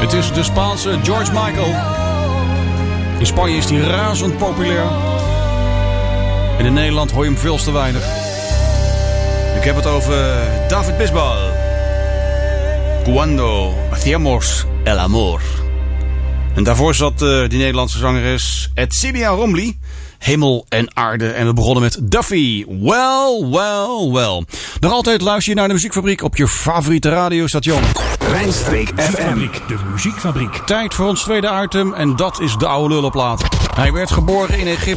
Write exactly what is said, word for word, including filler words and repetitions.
Het is de Spaanse George Michael. In Spanje is hij razend populair. En in Nederland hoor je hem veel te weinig. Ik heb het over David Bisbal. Cuando hacíamos el amor. En daarvoor zat uh, die Nederlandse zangeres Edcilia Romli. Hemel en aarde. En we begonnen met Duffy. Well, well, well. Nog altijd luister je naar de Muziekfabriek op je favoriete radiostation. Rijnstreek F M. De Muziekfabriek. Tijd voor ons tweede item en dat is de oude lullenplaat. Hij werd geboren in Egypte